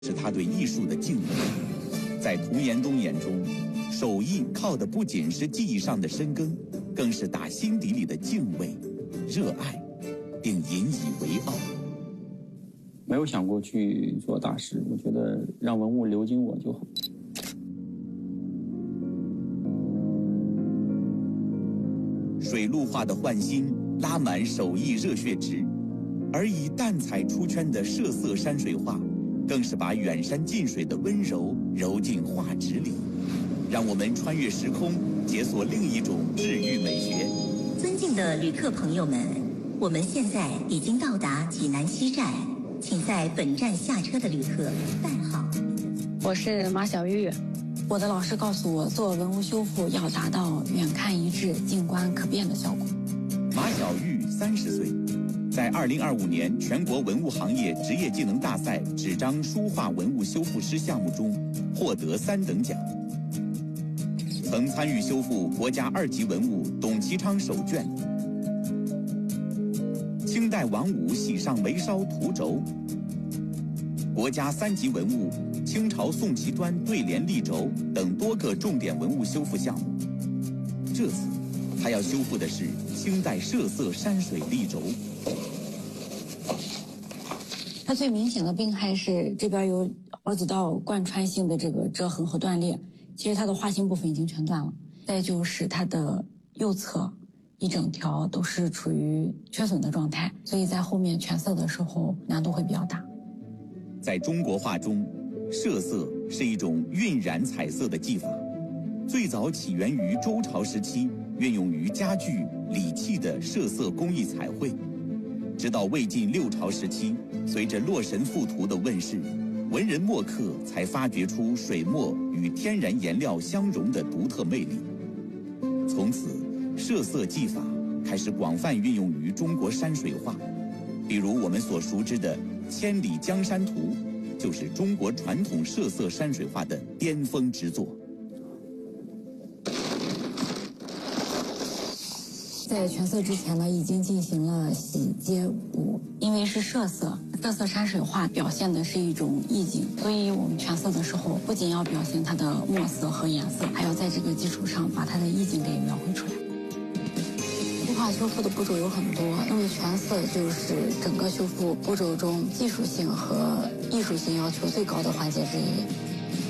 是他对艺术的敬畏。在涂延东眼中，手艺靠的不仅是技艺上的深耕，更是打心底里的敬畏、热爱，并引以为傲。 没有想过去做大师，我觉得让文物流经我就好。 水陆画的焕新拉满手艺热血值，而以淡彩出圈的设色山水画，更是把远山近水的温柔揉进画纸里，让我们穿越时空，解锁另一种治愈美学。 尊敬的旅客朋友们，我们现在已经到达济南西站，请在本站下车的旅客办好。 我是马小玉，我的老师告诉我，做文物修复要达到远看一致、近观可变的效果。 马小玉30岁，在2025年全国文物行业职业技能大赛纸张书画文物修复师项目中获得3等奖，曾参与修复国家2级文物董其昌手卷、清代王五喜上眉梢图轴、国家3级文物清朝宋旗端对联立轴等多个重点文物修复项目。这次他要修复的是清代设色山水立轴。 它最明显的病害是这边有耳子道贯穿性的这个折痕和断裂，其实它的画心部分已经全断了。再就是它的右侧一整条都是处于缺损的状态，所以在后面全色的时候难度会比较大。 在中国画中，设色是一种晕染彩色的技法，最早起源于周朝时期，运用于家具、礼器的设色工艺彩绘。直到魏晋6朝时期，随着洛神赋图的问世，文人墨客才发掘出水墨与天然颜料相融的独特魅力。从此，设色技法开始广泛运用于中国山水画，比如我们所熟知的《千里江山图》，就是中国传统设色山水画的巅峰之作。 在全色之前呢，已经进行了洗接补，因为是设色山水画表现的是一种意境，所以我们全色的时候不仅要表现它的墨色和颜色，还要在这个基础上把它的意境给描绘出来。书画修复的步骤有很多，那么全色就是整个修复步骤中技术性和艺术性要求最高的环节之一。